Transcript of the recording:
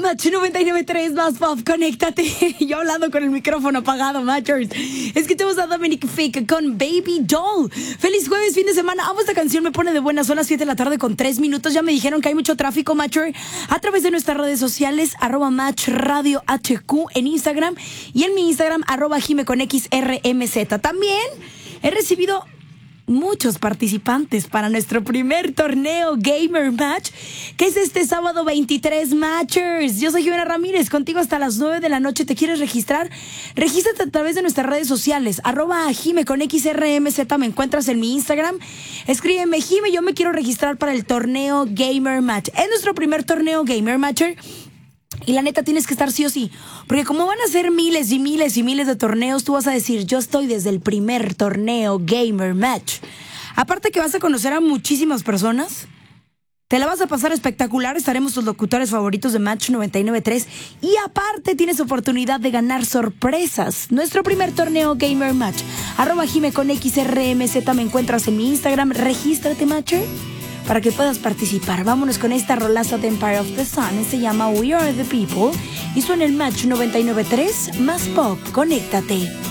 Match 99.3 más pop, conéctate. Yo hablando con el micrófono apagado, Matchers. Escuchamos a Dominic Fike con Baby Doll. Feliz jueves, fin de semana. Amo esta canción, me pone de buenas. Son las 7 de la tarde con 3 minutos. Ya me dijeron que hay mucho tráfico, Matcher, a través de nuestras redes sociales, @Match Radio HQ en Instagram y en mi Instagram, @JimeConXRMZ. También he recibido muchos participantes para nuestro primer torneo Gamer Match, que es este sábado 23, Matchers. Yo soy Jimena Ramírez, contigo hasta las 9 de la noche. ¿Te quieres registrar? Regístrate a través de nuestras redes sociales, @JimeConXRMZ. Me encuentras en mi Instagram. Escríbeme, Jime, yo me quiero registrar para el torneo Gamer Match. Es nuestro primer torneo Gamer Matcher. Y la neta tienes que estar sí o sí, porque como van a ser miles y miles y miles de torneos, tú vas a decir, yo estoy desde el primer torneo Gamer Match. Aparte que vas a conocer a muchísimas personas, te la vas a pasar espectacular, estaremos tus locutores favoritos de Match 99.3 y aparte tienes oportunidad de ganar sorpresas. Nuestro primer torneo Gamer Match, @JimeConXRMZ, me encuentras en mi Instagram, regístrate, Matcher, para que puedas participar. Vámonos con esta rolaza de Empire of the Sun. Se llama We Are the People y suena el Match 99.3 más pop. Conéctate.